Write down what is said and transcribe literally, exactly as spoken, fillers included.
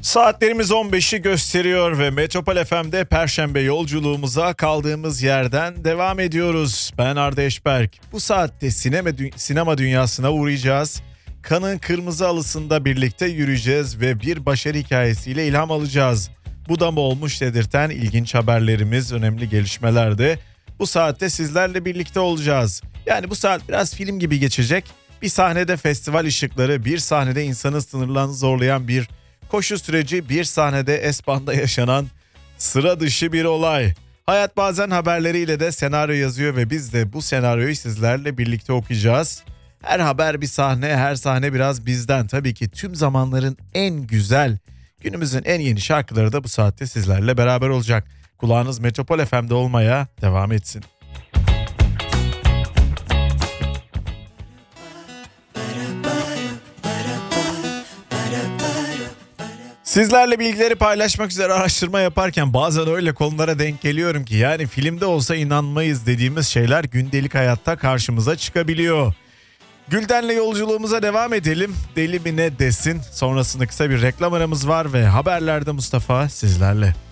Saatlerimiz on beşi gösteriyor ve Metropol F M'de Perşembe yolculuğumuza kaldığımız yerden devam ediyoruz. Ben Arda Eşberk. Bu saatte sinema, dü- sinema dünyasına uğrayacağız. Kanın kırmızı halısında birlikte yürüyeceğiz ve bir başarı hikayesiyle ilham alacağız. Bu da mı olmuş dedirten ilginç haberlerimiz, önemli gelişmeler de bu saatte sizlerle birlikte olacağız. Yani bu saat biraz film gibi geçecek. Bir sahnede festival ışıkları, bir sahnede insanın sınırlarını zorlayan bir koşu süreci, bir sahnede Espan'da yaşanan sıra dışı bir olay. Hayat bazen haberleriyle de senaryo yazıyor ve biz de bu senaryoyu sizlerle birlikte okuyacağız. Her haber bir sahne, her sahne biraz bizden. Tabii ki tüm zamanların en güzel, günümüzün en yeni şarkıları da bu saatte sizlerle beraber olacak. Kulağınız Metropol F M'de olmaya devam etsin. Sizlerle bilgileri paylaşmak üzere araştırma yaparken bazen öyle konulara denk geliyorum ki yani filmde olsa inanmayız dediğimiz şeyler gündelik hayatta karşımıza çıkabiliyor. Gülden'le yolculuğumuza devam edelim. Deli mi ne desin? Sonrasında kısa bir reklam aramız var ve haberlerde Mustafa sizlerle.